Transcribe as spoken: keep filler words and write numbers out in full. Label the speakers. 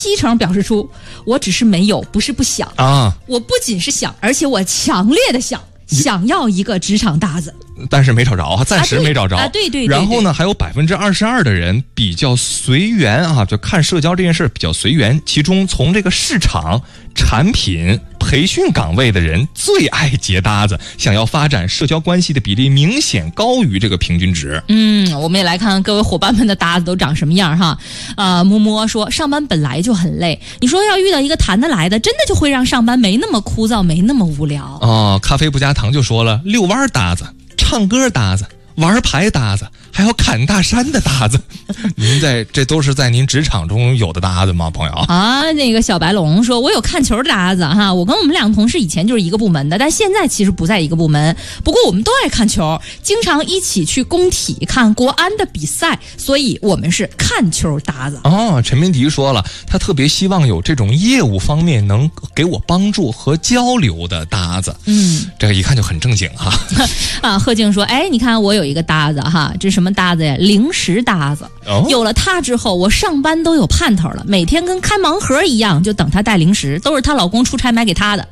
Speaker 1: 七成表示出我只是没有，不是不想
Speaker 2: 啊。
Speaker 1: 我不仅是想，而且我强烈的想想要一个职场搭子，
Speaker 2: 但是没找着，暂时没找着。
Speaker 1: 啊，对, 啊对, 对, 对, 对。
Speaker 2: 然后呢，还有百分之二十二的人比较随缘啊，就看社交这件事比较随缘。其中从这个市场、产品、培训岗位的人最爱结搭子，想要发展社交关系的比例明显高于这个平均值。
Speaker 1: 嗯，我们也来看看各位伙伴们的搭子都长什么样哈。呃，摸摸说上班本来就很累，你说要遇到一个谈得来的，真的就会让上班没那么枯燥，没那么无聊。
Speaker 2: 哦，咖啡不加糖就说了，遛弯搭子、唱歌搭子、玩牌搭子，还有砍大山的搭子。您在这都是在您职场中有的搭子吗，朋友？
Speaker 1: 啊，那个小白龙说，我有看球的搭子哈，我跟我们两个同事以前就是一个部门的，但现在其实不在一个部门。不过我们都爱看球，经常一起去工体看国安的比赛，所以我们是看球搭子。
Speaker 2: 哦，陈明迪说了，他特别希望有这种业务方面能给我帮助和交流的搭子。
Speaker 1: 嗯，
Speaker 2: 这个一看就很正经哈。
Speaker 1: 啊，贺静说，哎，你看我有一个搭子哈，这是什么搭子呀？零食搭子。哦，有了他之后，我上班都有盼头了，每天跟开盲盒一样，就等他带零食，都是她老公出差买给她的。